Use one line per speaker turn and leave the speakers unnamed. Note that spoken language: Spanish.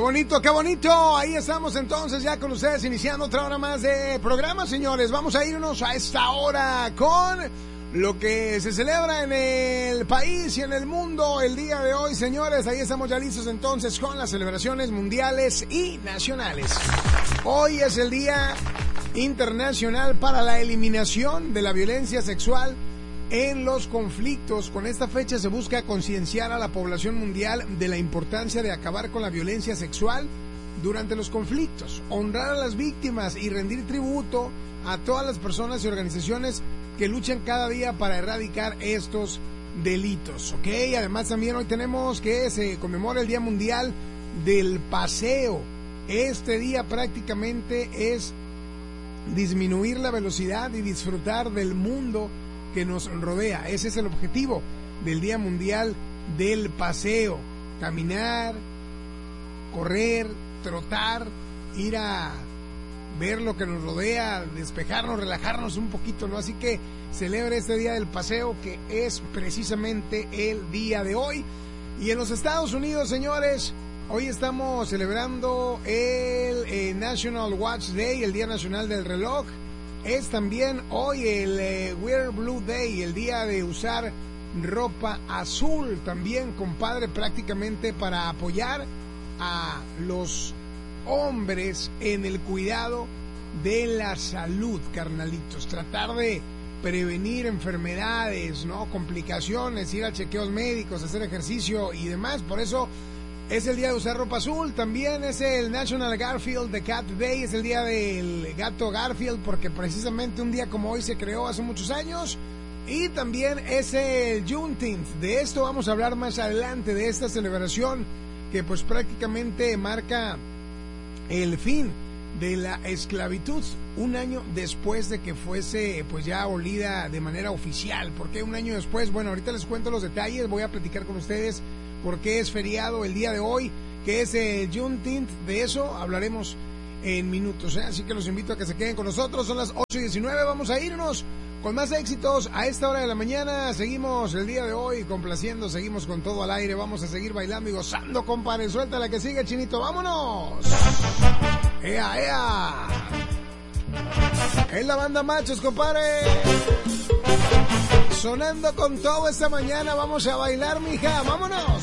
bonito, qué bonito. Ahí estamos entonces ya con ustedes iniciando otra hora más de programa, señores. Vamos a irnos a esta hora con lo que se celebra en el país y en el mundo el día de hoy, señores. Ahí estamos ya listos entonces con las celebraciones mundiales y nacionales. Hoy es el Día Internacional para la Eliminación de la Violencia Sexual en los conflictos. Con esta fecha se busca concienciar a la población mundial de la importancia de acabar con la violencia sexual durante los conflictos, honrar a las víctimas y rendir tributo a todas las personas y organizaciones que luchan cada día para erradicar estos delitos, ¿ok? Además también hoy tenemos que se conmemora el Día Mundial del Paseo. Este día prácticamente es disminuir la velocidad y disfrutar del mundo que nos rodea. Ese es el objetivo del Día Mundial del Paseo. Caminar, correr, trotar, ir a ver lo que nos rodea, despejarnos, relajarnos un poquito, ¿no? Así que celebre este Día del Paseo, que es precisamente el día de hoy. Y en los Estados Unidos, señores, hoy estamos celebrando el National Watch Day, el Día Nacional del Reloj. Es también hoy el Wear Blue Day, el día de usar ropa azul, también, compadre, prácticamente para apoyar a los hombres en el cuidado de la salud, carnalitos. Tratar de prevenir enfermedades, ¿no? Complicaciones, ir a chequeos médicos, hacer ejercicio y demás. Por eso es el día de usar ropa azul. También es el National Garfield the Cat Day, es el día del gato Garfield, porque precisamente un día como hoy se creó hace muchos años. Y también es el Juneteenth. De esto vamos a hablar más adelante, de esta celebración que pues prácticamente marca el fin de la esclavitud, un año después de que fuese pues ya abolida de manera oficial. ¿Por qué un año después? Bueno, ahorita les cuento los detalles, voy a platicar con ustedes por qué es feriado el día de hoy, que es el Juneteenth. De eso hablaremos en minutos, ¿eh? Así que los invito a que se queden con nosotros. Son las 8:19, vamos a irnos con más éxitos a esta hora de la mañana. Seguimos el día de hoy complaciendo, seguimos con todo al aire, vamos a seguir bailando y gozando, compadre. Suelta la que sigue, Chinito, vámonos. ¡Ea, ea! Es la banda Machos, compadre. Sonando con todo esta mañana, vamos a bailar, mija, vámonos.